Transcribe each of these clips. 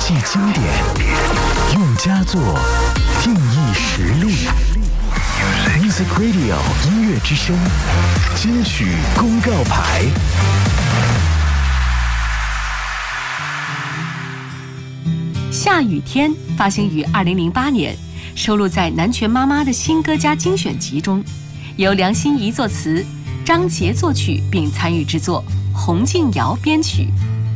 系经典，用佳作定义实力。Music Radio 音乐之声金曲公告牌。 下雨天发行于2008年，收录在南拳妈妈的新歌家精选集中，由梁心颐作词，张杰作曲并参与制作，洪敬尧编曲。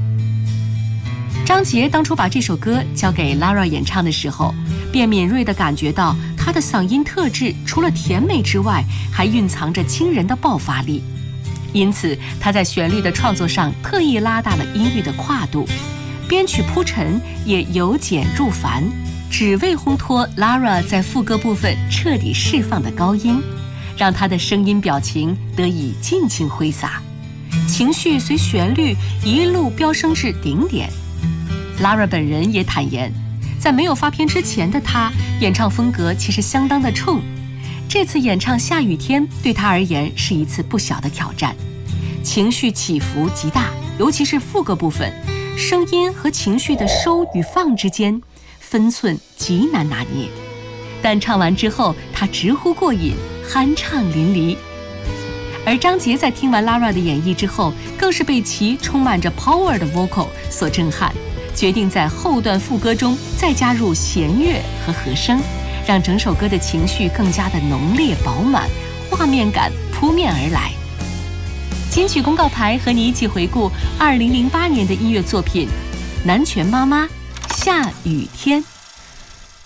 张杰当初把这首歌交给 Lara 演唱的时候，便敏锐地感觉到她的嗓音特质除了甜美之外，还蕴藏着惊人的爆发力。因此，他在旋律的创作上特意拉大了音域的跨度，编曲铺陈也由简入繁，只为烘托 Lara 在副歌部分彻底释放的高音，让她的声音表情得以尽情挥洒，情绪随旋律一路飙升至顶点。Lara 本人也坦言，在没有发片之前的她，演唱风格其实相当的冲。这次演唱《下雨天》对她而言是一次不小的挑战，情绪起伏极大，尤其是副歌部分，声音和情绪的收与放之间分寸极难拿捏。但唱完之后，她直呼过瘾，酣畅淋漓。而张杰在听完 Lara 的演绎之后，更是被其充满着 power 的 vocal 所震撼，决定在后段副歌中再加入弦乐和和声，让整首歌的情绪更加的浓烈饱满，画面感扑面而来。金曲公告牌和你一起回顾2008年的音乐作品《南拳妈妈下雨天》。